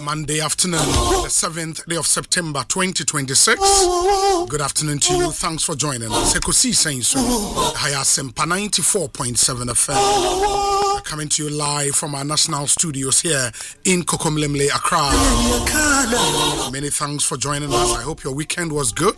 Monday afternoon, the 7th day of September 2026. Good afternoon to you. Thanks for joining us. Ekosi Senso, Hayasempa 94.7 FM. Coming to you live from our national studios here in Kokomlemle, Accra. Many thanks for joining us. I hope your weekend was good.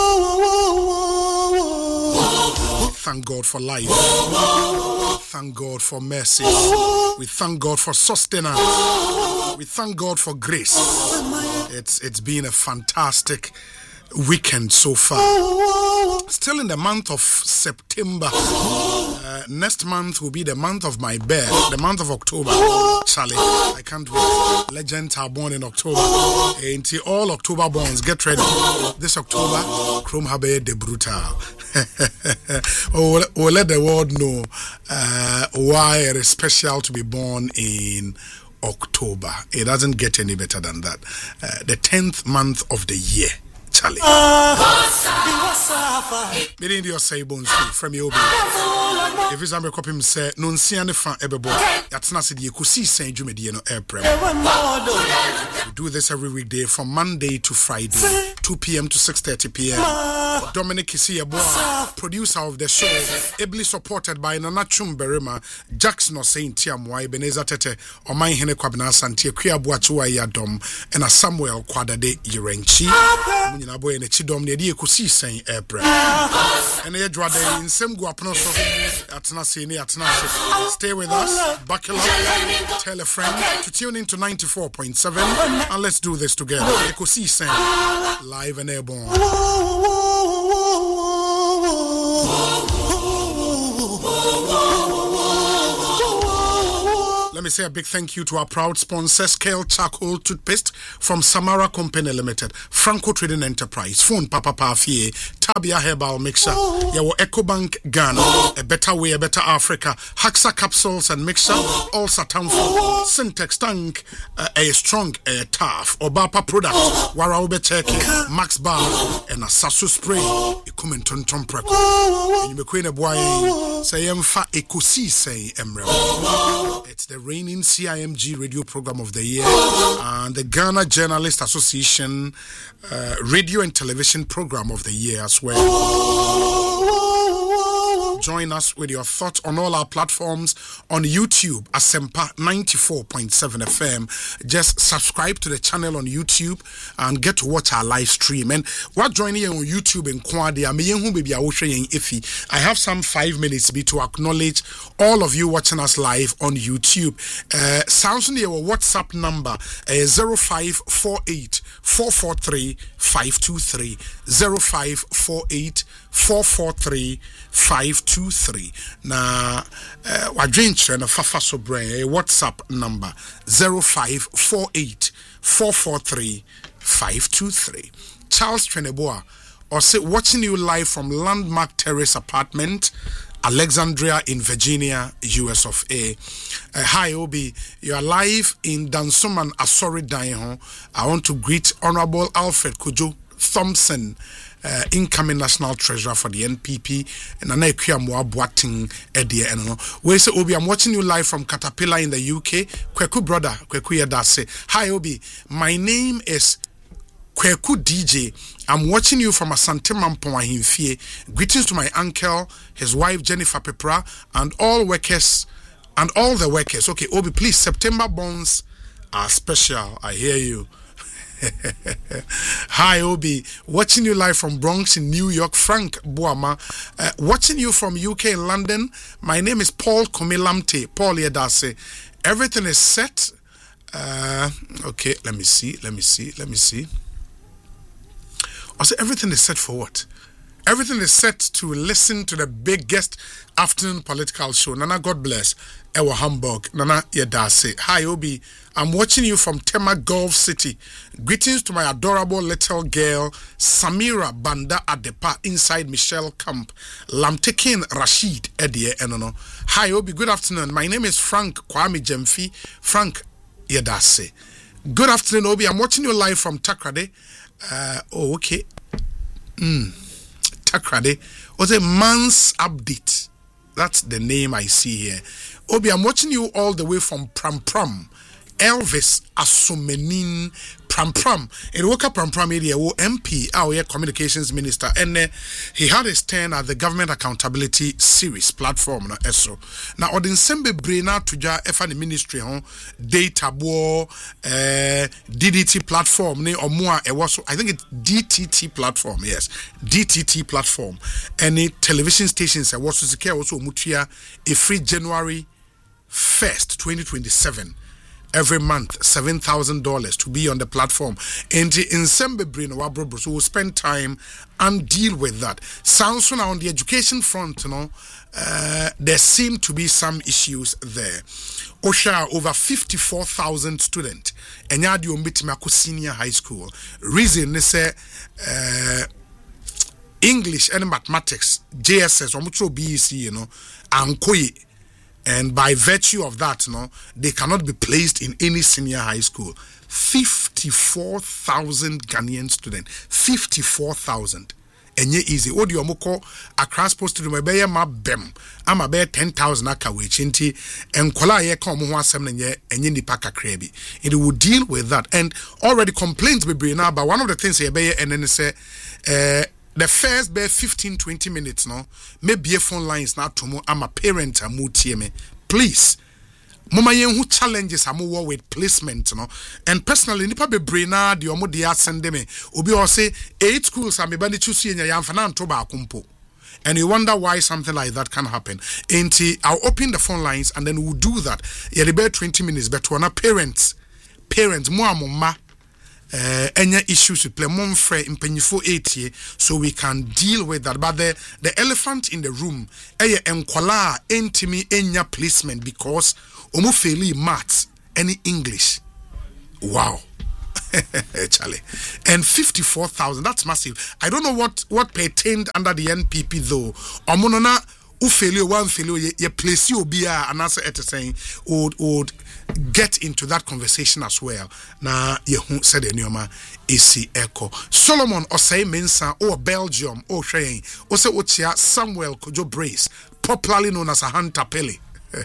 Thank God for life. Thank God for mercy. We thank God for sustenance. We thank God for grace. It's been a fantastic weekend so far. Still in the month of September. Next month will be the month of my birth, the month of October. Charlie, I can't wait. Legends are born in October. Until all October borns, get ready. This October, Chrome Habe de Brutal. We'll let the world know why it is special to be born in October. It doesn't get any better than that. The 10th month of the year. Charlie. Meaning your say bones from your if it's a copy, say, non sian fan ebebo. That's not the Kusi Saint Jumediano airprem. We do this every weekday from Monday to Friday, 2 p.m. to 6:30 p.m. Dominic Isiaboa, producer of the show, ably supported by Nana Chumberima, Jackson or Saint Tiamwai, Beneza Tete, or my Hene Kwabna Santia, Kriabuachua Yadom, and a Samuel Quadade Yerenchi. Boy and a Chidom, the idea Kusi Saint airprem. And the Edward in Semgu Apnoso. Stay with us, buckle up, tell a friend to tune in to 94.7 and let's do this together. Ekosi Sen, live and airborne. Let me say a big thank you to our proud sponsor, Scale Charcoal Toothpaste from Samara Company Limited, Franco Trading Enterprise, Phone Papa Pafie, Tabia Herbal Mixture, Yawo EcoBank Ghana, A Better Way, A Better Africa, Haxa Capsules and Mixture, All Satanfo, Syntex Tank, A Strong, A Tough, Obapa Product, Wara Ubecheke, Max Bar, and a Sasu Spray, Ikumenton Tompreko. And you be queen of boy, say Emfa Ekosi say Emre. It's the reigning CIMG radio program of the year and the Ghana Journalist Association radio and television program of the year as well. Join us with your thoughts on all our platforms on YouTube, Asempa 94.7 FM. Just subscribe to the channel on YouTube and get to watch our live stream. And what joining you on YouTube in Kwadi, I have some 5 minutes to acknowledge all of you watching us live on YouTube. Sounds in your WhatsApp number 0548 443 523 0548 443 523. Na wadrinche na fafa so brain WhatsApp number 0548 443 523. Charles Treneboa or say watching you live from Landmark Terrace Apartment, Alexandria in Virginia, US of A. Hi Obi, you are live in Dansoman Asori Daeho. I want to greet Honorable Alfred Kujo Thompson, incoming national treasurer for the NPP, and Anakia Moa Boating Eddie Eno. We say Obi, I'm watching you live from Caterpillar in the UK. Kweku brother, Kweku Yadase. Hi Obi, my name is Kweku DJ. I'm watching you from Asante Mampo Ahimfie. Greetings to my uncle, his wife Jennifer Pepra, and all workers and all the workers. Okay, Obi, please, September bonds are special. I hear you. Hi Obi, watching you live from Bronx in New York, Frank Boama. Watching you from UK in London. My name is Paul Komilamte. Paul Yedase. Everything is set. Okay, let me see. I say everything is set for what? Everything is set to listen to the biggest afternoon political show. Nana, God bless. Ewa Hamburg. Nana Yedase. Hi Obi, I'm watching you from Tema Gulf City. Greetings to my adorable little girl Samira Banda Adepa inside Michelle Camp. Lamtekin Rashid Edie Enono. Hi Obi, good afternoon. My name is Frank Kwame Jemfi. Frank Yedase. Good afternoon Obi, I'm watching you live from Takrade. Okay. Takrade was a man's update. That's the name I see here. Obi, I'm watching you all the way from Pram Pram, Elvis Asomenin Prampram. In Woka Prampram area, MP, our communications minister, and he had his turn at the Government Accountability Series platform. Now, Odin Sembe Brena Tuja Efani Ministry, data war, DDT platform, or more, I think it's DTT platform, yes, DTT platform. Any television stations, also Mutia, a free January 1st, 2027. Every month, $7,000 to be on the platform. And in Sembebrino Wabro, so we'll spend time and deal with that. Sounds so now on the education front, there seem to be some issues there. Osha over 54,000 students. And yadi umbitimako senior high school. Reason they say English and mathematics, JSS, or mucho BEC, ankoye. And by virtue of that, they cannot be placed in any senior high school. 54,000 Ghanaian students. 54,000. And ye easy. Odi omoko across posted to my bay ma bem. I'm a bear 10,000 akawichinti. And kola ye come one seven and ye ni paka krebi. It will deal with that. And already complaints be bring now. But one of the things ye bay and then say, the first bare 15-20 minutes, maybe a phone lines now to I'm a parent and me. Please. Mama yen who challenges are more with placement, and personally, nipa be braina the omo dia send me. Obi or say 8 schools are me bani chusi in your fanan toba kumpo. And you wonder why something like that can happen. I'll open the phone lines and then we'll do that. Yeah, the bare 20 minutes, but when parents, more mama. Any issues with play monfre in penifo 80 so we can deal with that. But the elephant in the room enkwala entimi enya placement because omo faili maths any English. Wow. Charlie. And 54,000, that's massive. I don't know what pertained under the NPP though. Omonona failure one failure ye place you be an answer at saying would get into that conversation as well. Na ye said nyoma isi echo Solomon Osei Mensa or Belgium or Shane or se ochia Samuel Kojo Brace, popularly known as Ahan Tapele.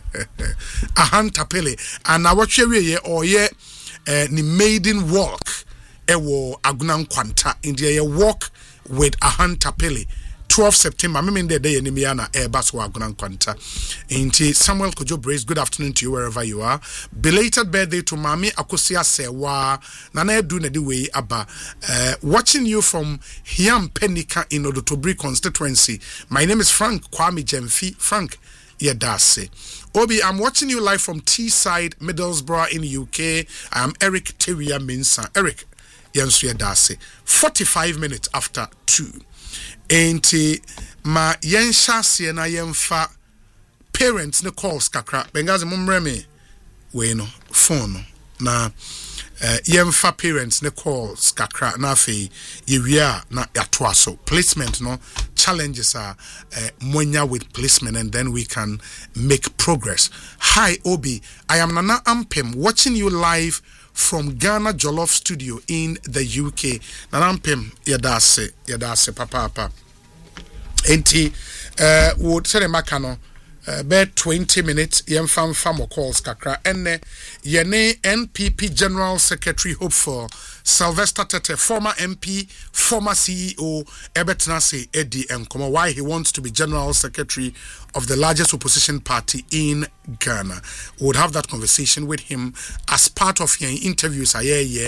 Ahan Tapele. And now what ye or ye ni maiden walk ewo Agunan Kwanta in the walk with Ahan Tapele. 12 September, I mean the day in Imiana Airbus Wagunan Quanta. Inti Samuel Kojo Brace, good afternoon to you wherever you are. Belated birthday to Mami Akosia Sewa, Nana Dunediwe Abba. Watching you from Hiam Penika in Odotobri constituency. My name is Frank Kwame Jemfi. Frank Yedase. Obi, I'm watching you live from Teesside, Middlesbrough in UK. I am Eric Teria Minsa. Eric Yensu Yedase. 45 minutes after 2. Enti ma yensha sie na yemfa parents ne calls kakra bengazi mumreme we no phone no na yemfa parents ne calls kakra na afi yewia na yatoa so placement no challenges are mwenya with placement and then we can make progress. Hi Obi, I am Nana Ampem watching you live from Ghana Jollof Studio in the UK. Nanampem yadase papa. Enti would say makano be 20 minutes yemfam famo calls kakra enne yene NPP General Secretary hopeful Sylvester Tete, former MP, former CEO, Ebetnase Eddie Nkomo, why he wants to be General Secretary of the largest opposition party in Ghana. We would have that conversation with him as part of your interviews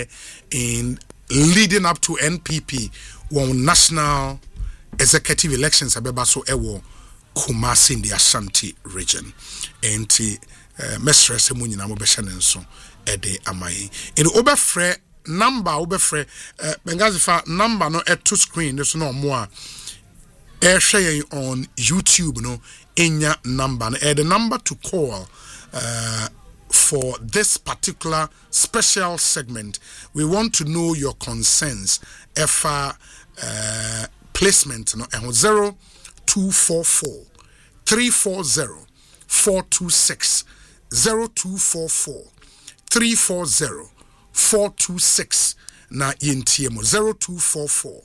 in leading up to NPP, one national executive elections abebaso ewo Kumasi in the Ashanti region. And Mestre Semunyina Mobeshanenso Ede Amai. In Obefre number Obefre Bengazifa number no at 2 screen, there's no more sharing on YouTube no enya number. The number to call for this particular special segment. We want to know your concerns. If placement no 0244 340 426 0244 340 426 na yentiemo 0244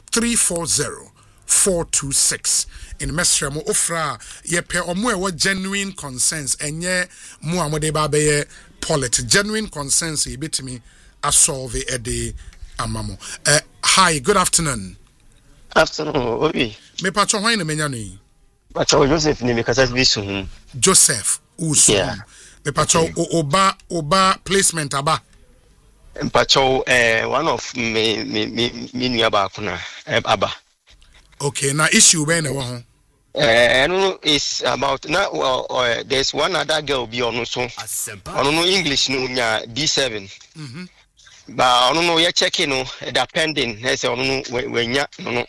340 426 in mesra mo ofra ye pe omo e genuine concerns enye mo amode ba be polity genuine concerns e betimi solve a day amamo. Hi, good afternoon. Afternoon, Obi. Me patcho hwan na menya no yi? Patcho Joseph ni me kasa bi so. Joseph Usu. Yeah. Me patcho oba placement aba. Patcho one of me nua ba ko na aba. Okay, now issue be na wo ho. No is about now there's one other girl be on so. On no English no nya D7. Mhm. Ba on no ye check no that pending say on no we nya no.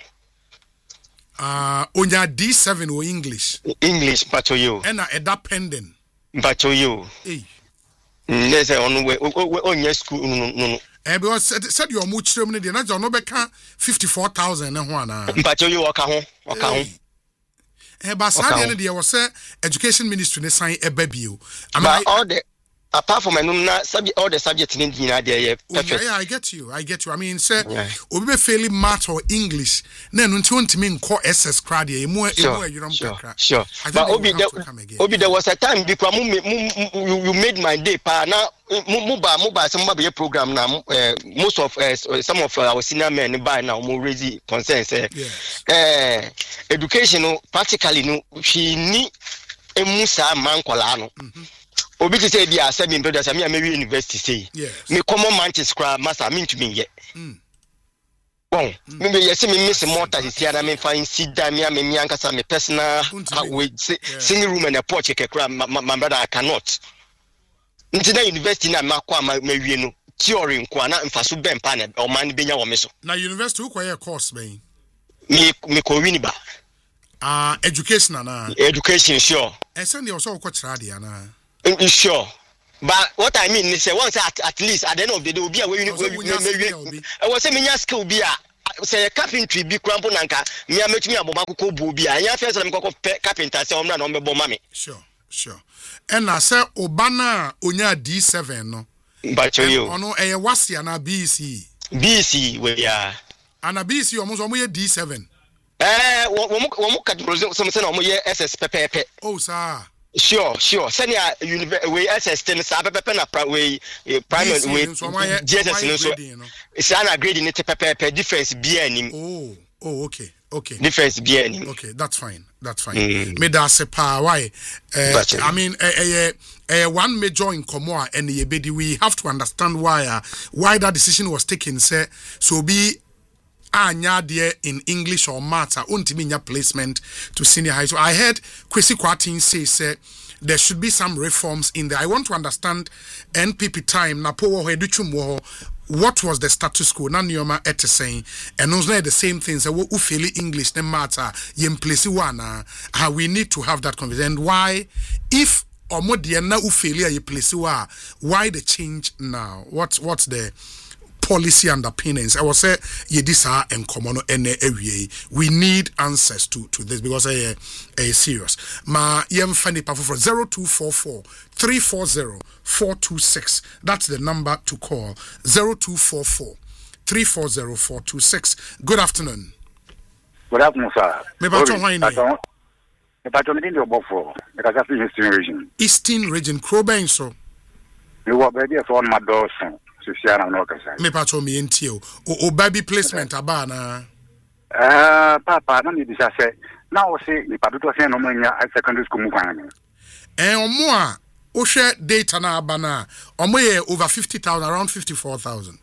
Onya D7 or English patcho you. And that pending. Patcho you. Hey. They say on we onya school no. Because said your much room in the na no be kan 54,000 na ho ana. Patcho you waka ho. But sadly, there was education ministry sign a baby. All the apart from all the subjects in there. Yeah, I get you. I mean, sir, we failing math or English. Then until to mean call SS crowd. Sure. But Obi, there was a time because you made my day. Pa now, Muba, some be a program now. Most of some of our senior men by now more raising concerns. Education, practically, no, she need a Musa man kolano. Obi to say dia say me brothers me maybe university say me common mantis cra master mean to me yet bon me yes me miss mortar this year na me find sit down me ankasa me personal singing room and a porch kekra my brother I cannot into the university na makwa ma wie no theory nko na mfaso bempa na o man benya wo me so na university ko ye course ben me ko wini ba education na education sure e send you so ko kira dia na sure, but what I mean is, once at least at the end of the day, will be away. I was saying, skill be a say carpentry be crampo nanka. Me met me a bobako bobia. I have first carpenter say, I'm not on the bomb. Sure. And I say, Obana Onya D7 no. But you, no, a wasia na BC, where ya. And a BC almost D7. SS Pepe. Oh, sir. Sure. Send ya we SS ten sa pepe na we primary we JSS no so. It's an grading it pepe difference be anim. Oh, okay. Difference be anim. Okay, that's fine. Me da se pa why I mean one major in Komoa and the we have to understand why that decision was taken say so be anya there in English or math untimi nya placement to senior high. So I heard Kwesi Kwatin say there should be some reforms in there. I want to understand NPP time na po wo educhum wo what was the status quo na nioma ete saying and also the same things that we feel English and matter yem place one how we need to have that conversation. And why if omodia na ufeli ye place why the change now? What's the policy underpinnings? I will say yedisa and common we need answers to this because a serious ma yem fani pa for 0244 340 426. That's the number to call. 0244 340 426. Good afternoon. Good afternoon, sir. Me patcho hwan ni? Me patcho me dey Obofo. Me kasa fi Eastern region. Eastern region Kroben so. Me wo be dey so on my door so. Me patcho me enti o baby placement aba na papa na me bisa say na o say me padu to say no manya secondary school mu kwan omo a o share data na aba na omo ye over 50,000 around 54,000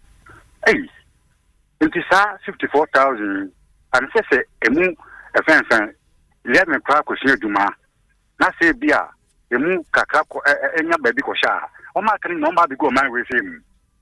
it is 54,000 and say emu efenfen let me crack ko share duma na say bia emu kakra ko enya baby ko sha o ma kan no ba bi go man we say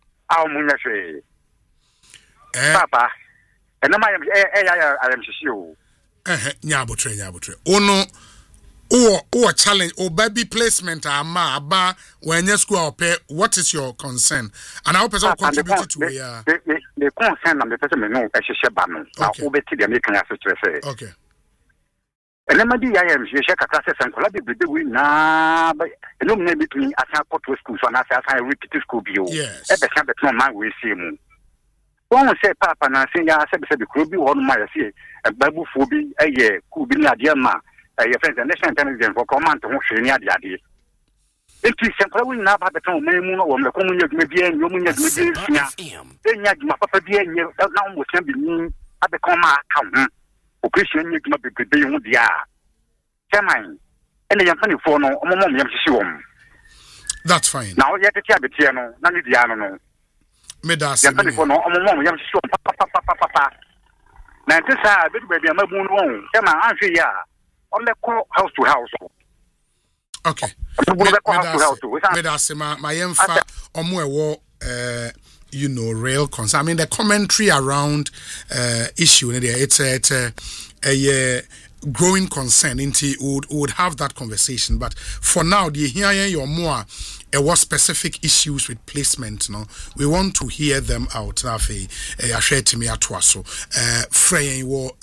Papa, and I am sure. Nyabotre. Ono challenge or baby placement ba when you school pay. What is your concern? And I hope it's all contributed to the concern and the person know a shebano. Now obeti the making as okay. And then I am share classes and collaborate with na but no name between as a school so na say repeat school bio. Yes. E be say be man we see mu. One say papa na say ya say be kro bi won ma say e babu fo bi e ku bi na dia ma e friends and national intelligence for command to hwe ni ade ade. Enti sempra we na ba beton memu no wo me ko munya dwuma bia nyo munya dwuma bia sia enya dwuma papa bia nye na wo tia bi ni abekon ma aka ho operation nye dwuma bebebe hu dia chairman ene yam fani fo no omom yam hihye wo. That's fine. Now yet tia betia no na ni dia no me da se yam fani fo no omom yam hihye wo papa na ntesa bedu ba bia mabu no wo chairman anhwe ya on the call house to house. Okay. Me da se ma yemfa omo ewo you know real concern. I mean the commentary around issue it's a growing concern into would have that conversation, but for now the here your more what specific issues with placement no we want to hear them out na fe share to me atwa so frey wo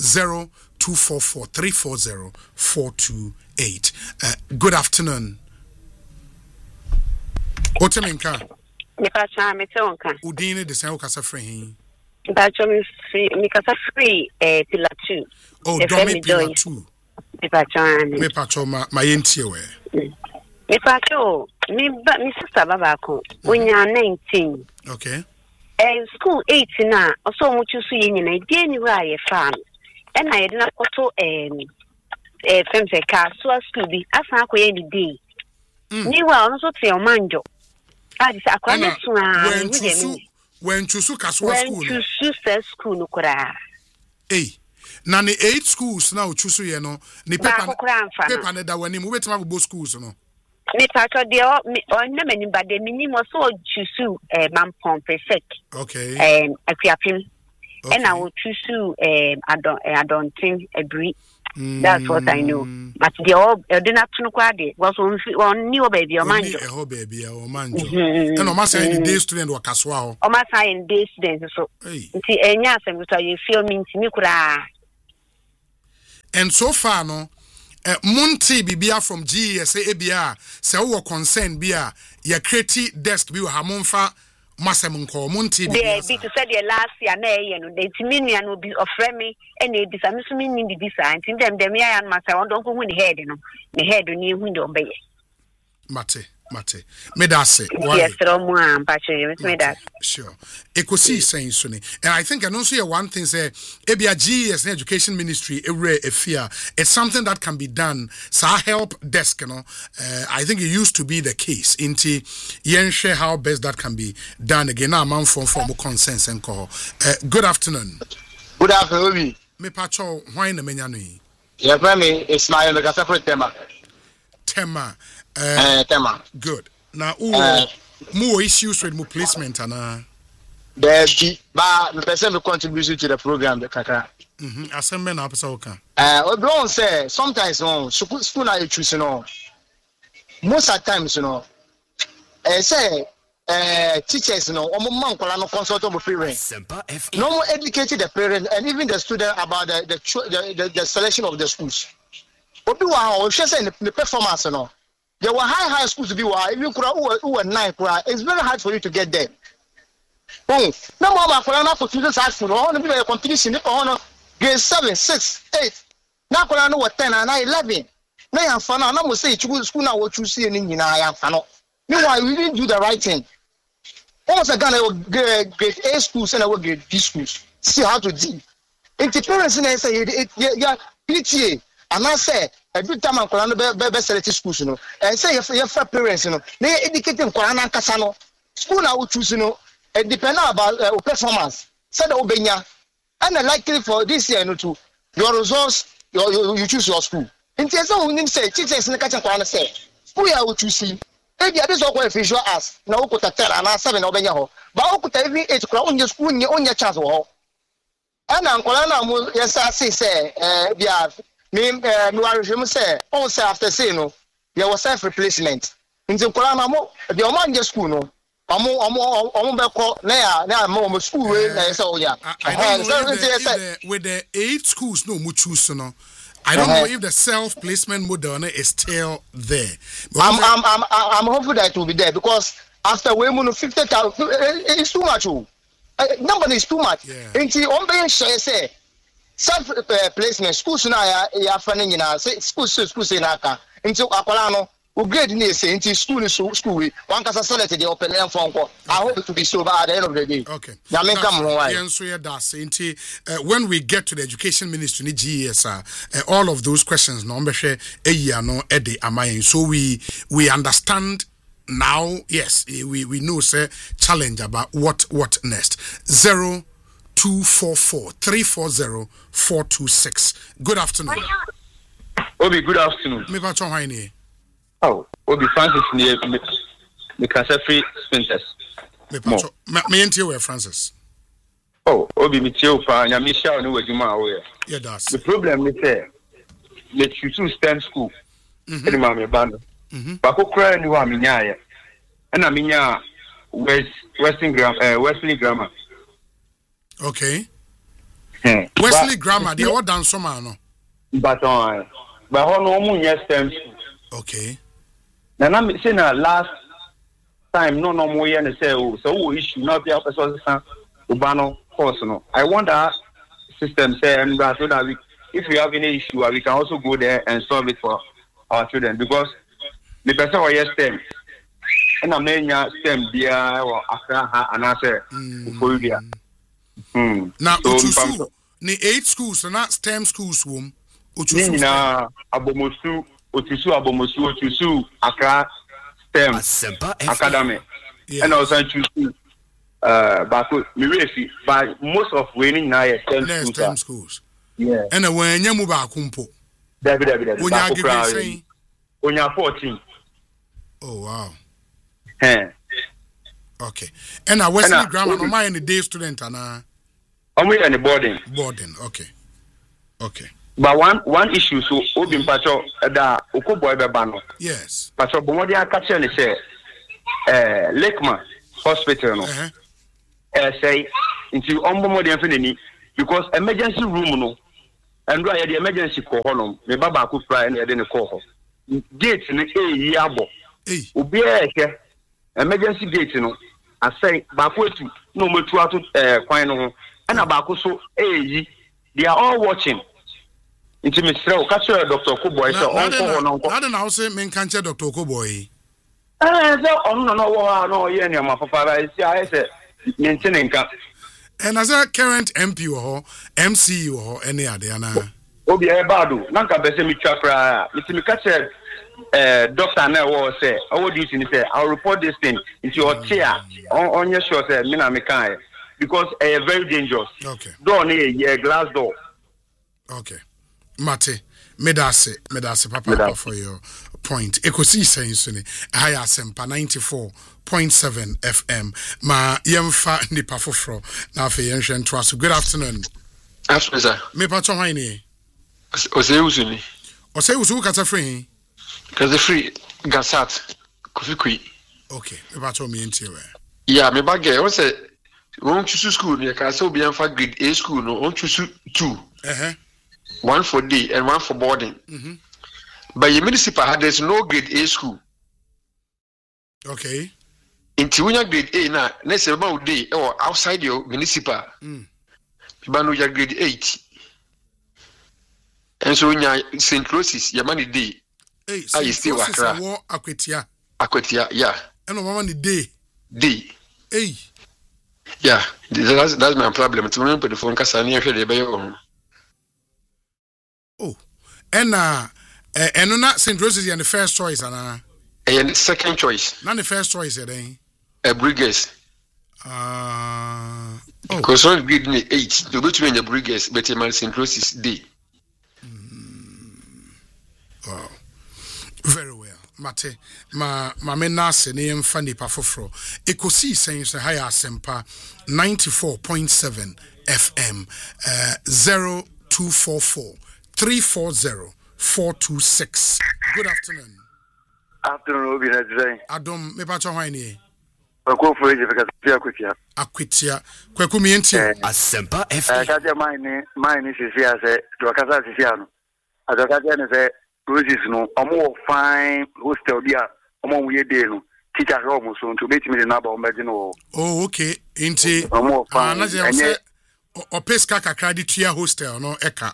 0244340428. Good afternoon. Otemenka. Nipacha metonka. Udine de san okasa free. Nipacha me kasa free pillar 2. Oh, domi pillar 2. Nipacha ma yentie we. Nipacha me sister baba ko onya 19. Okay. School 18 na oso mu chusu yenyina die ni wa ye fan. And I did not go to films a car, so as to be as I could any day. You were also to your manjo. I just acquired when to sister school, no cora. Eh, Nani 8 schools now, choose you know, Nipa that when you move to both schools, no. Nipa, dear, or no many, but the minimum so choose a man pump perfect. Okay. A creapin. Okay. And I will choose to I don't think agree. That's what I know. But the all dinner to quadi was on new baby or man. Oh baby or man. And almost any day student or caswao. Almost in day students so yes and what you feel means me could. And so far no Monty Bibia from GESA ABR say we concern bia ya create desk bi ha monfa Masem nko Monty Bibia. They to say the last year na no they timinian will be offer me and they disamiss me in the design them ya and masa won don ko hu ni head no the head ni hu ndo be Mate. Medase. Yes, Medase. Sure. Ekosi saying Sunni. And I think I don't see one thing say ABG as an education ministry a fear. It's something that can be done. So help desk, you know. I think it used to be the case. Inti yen share how best that can be done again. Now man from consensus and call. Good afternoon. Good afternoon. Me pacho why na menya no. Yeah, me Ismail me kasa for Tema. Tema. Good. Now, more issues with more placement and there be the person contribution to the program the kaka. Assembly na pesa oka. Oblon say sometimes no school na you choose no. Most of times no. Say teachers no man kwala no consult with parents. No more educated the parents and even the student about the selection of the schools. Obi wa o say the performance no. There were high schools to be why if you could who 9 it's very hard for you to get there. Oh, no more for students ask for all the competition on grade 7, 6, 8. Now I know what 10 and 11. Now I'm fun. I must say school now what you see in I am fan. Meanwhile, we didn't do the right thing. Once again, I will grade A schools and I will grade B schools. See how to deal. If the parents say yeah, PTA, and I say every time I'm calling the select schools, you know, and say your parents, you know, they educate them Korana Kasano. School now choose, you know, and depend about performance. Said Obenya, and likely for this year, you know, to your results, you choose your school. In case of when say teachers in the kitchen Korana say, school I will choose. Maybe this is what official ask. Now put a 10 and 7 Obenya ho, but put every 8 o'clock on your school on your chance ho. And I'm Korana, yes, I say, yeah. Me say also after say no there was self replacement nti kola na mo the omanje school no omo be ko na mo school we na say oya with the 8 schools no mo choose no I don't know if the self placement model is still there. I'm hopeful that it will be there because after we move 50,000 it's too much. Number is too much. Nti on be share say self placement schools na ya fanning na schools na ka into akwala no grade ni say into school we one can select the open air phone call. I hope to be so by the end of the day. Okay. Now make come why. When we get to the education ministry ni GES all of those questions no mbehwe eyi no ede amayen so we understand now. Yes, we know say challenge about what next. 0244-340-426. Good afternoon. Obi, good afternoon. Me pa chon hwan. Oh, Obi Francis near me cancer free Spinters. Me pa chon me entie we Francis. Oh, Obi me tell pa nya me sha no wadwuma awe. Yeah, that's. The problem is say let you to STEM school. Any ma me ba no. Ba ko kra ni wa me nyaaya. Na me nya Wesley Grammar. Okay. Wesley Grammar, they all done some no. But no mu nya STEM school. Okay. Na me say na last time no mo ye na say so issue na be person san ubano course no. I want that system say and so that if we have any issue we can also go there and solve it for our children because the person who yes STEM and I mean STEM dia or Accra ha and I say for you. Now so, ni 8 schools na STEM schools wom otusu na abomosu Accra STEM academy and also choose but most of winning now STEM schools. Yeah. And when you move back kumpo. David. Onya 14. Oh wow. Okay. And a Wesley Grammar no my any day student ana. We in the boarding. Okay. But one issue so obi mpacho da okoboy beba no. Yes. Pacho bomodi aka ni say Lakeman Hospital no. Say into ombomodi enfeni because emergency room no and do the emergency call no me baba ku fry and dey call gate ni yi abo. Obi ehwe emergency gate no I say ba ko etu no metu ato kwan no ho and abako so eyi they are all watching. Into Mr. Catcher Dr. Koboy so on I don't know say men can't Dr. Koboy. So on no yen my papa I say maintaining cap. And as a current MP or MC or any other na Obi Ebadu nanka be say me twakra it me catcher doctor na wo say how do you say I'll report this thing into your chair on your sure say me na me kan because very dangerous. Okay. Door near glass door. Okay. Mate, medase papa for your point. Ekosi saying higher sempa 94.7 FM. Ma yemfa nipa foforo na fe yenhwe ntoaso. Good afternoon. Afternoon, sir. Me pacho hwan ni? Oseyusuni. Oseyusu kata free. Kata free Gasat Kofikui. Okay, me pacho me ntie we. Yeah, me bagay won say won choose school ne ka say obi amfa grade A school no won choose 2. One for day and one for boarding. But your municipal there's no grade A school. Okay. Into when you grade A now, next about day or outside your municipal. People know your grade 8. And so when you St. Louis, your money day. Hey, St. Louis war Akwetia, yeah. And no money day. Hey. Yeah, that's my problem. It's when the phone cast near the Oh, and not St. Roses is the first choice, and the second choice. Not the first choice, A Brigades. Because one grade 8 to go to in the Brigades, but my St. Roses D. Wow, very well. Mate, ma menase ne yemfa nipa foforo. Ekosi saying say higher sempa 94.7 FM 0244-340-426. Good afternoon. Afternoon, Obi Nadjay. Adom, me pacho hwan ni? Ko for je fika Akwetia. Akwetia. Kweku mi entie. Asempa FM. Kaja mine sisi ase, do kasa sisi ano. Adokata ne say Roses no, omo fine hostel dia, omo we dey no. Teacher room so to bet me the number on no. Oh, okay. Inti. Omo fine. o peska kakra di tua hostel no eka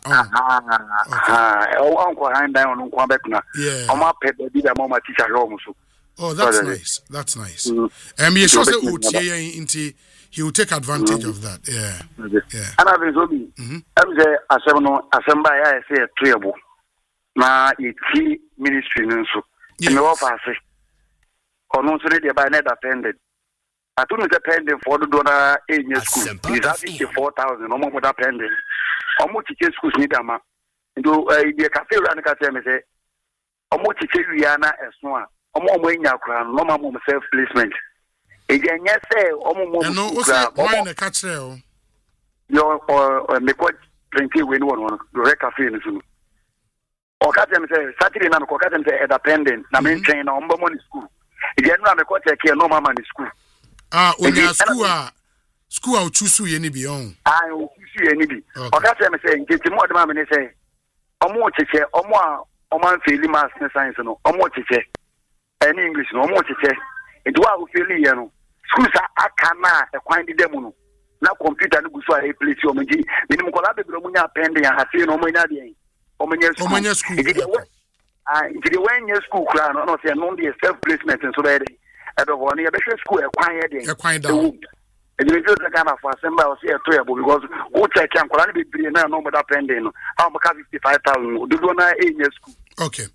unko hand down on kwa bekuna o ma pe be da mama teacher room so. Oh, that's nice. That's nice. You sure say utie inti he will take advantage of that. Yeah. And I've been so be. I'm say assemble ya say treble. Na iti ministry nso. Me offer say. Ono so dey by net attended. I don't depending for the donor in your school. Is that 4,000 no more depending. How much teacher schools need ama. Do the cafe run ka say me say. How much teacher Rihanna eswa. Omo nya kra no ma mo self placement e je nya say omo mo no o say why na ka kire o yo me ko 20 we no one do re cafe no so o ka tell me say Saturday na ko ka tell me say dependent na me train na ombo mo ni school e je no me ko check here no mama ni school onya school a choose ye ni bi on o choose ye ni bi o ka tell me say ngeti mo de ma me say omo cheche omo an faili maths and science no omo cheche any English no more teacher it wa o feel here no schools aka na e kwan di dem no na computer no guso a place o menji minimum kola be bro munya pending ha se no munya de o munya school it when your school kra no say no dey self placement so be dey e be won e be school e kwan here dey e kwan down e dey just kind of assembly o say to because o check am kola be bri na no more pending no how much 55,000 do na e school. Okay.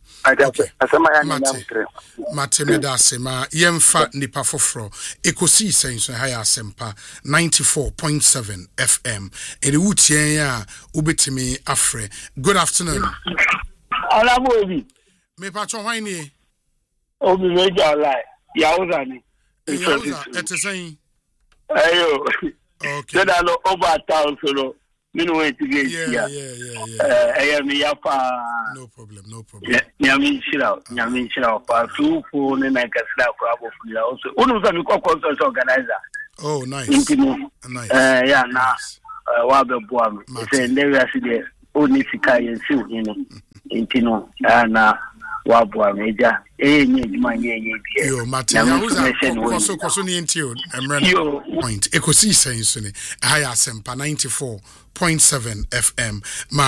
Mate medasema yemfa nipa foforo ekosi senso haya asempa 94.7 FM eri wutien ya ubetimi afre. Good afternoon. Alabobi me patcho hwan ni obi meja lai yauza ni yauza etesan ayo okay that no over 1,000 minu went to get yeah I am yapa no problem nyami shira pa two phone na kasla ko abo fula also unu sa mi ko consult organizer oh nice nice yeah na wa be boa me say ndwe aside oni sika yensi uni intino na wa boa me ja nye juma nye bi yo material koso ni entio emre point ekosi senso ni high asempa 94.7 FM